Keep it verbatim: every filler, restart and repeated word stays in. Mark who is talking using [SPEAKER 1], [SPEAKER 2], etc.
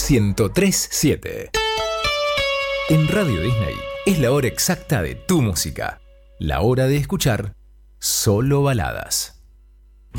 [SPEAKER 1] ciento tres punto siete. En Radio Disney es la hora exacta de tu música. La hora de escuchar solo baladas.